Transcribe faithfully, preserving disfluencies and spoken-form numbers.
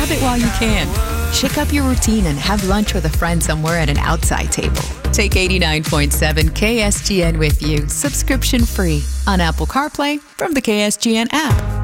grab it while you can. Shake up your routine and have lunch with a friend somewhere at an outside table. Take eighty-nine point seven K S G N with you, subscription free, on Apple CarPlay from the K S G N app.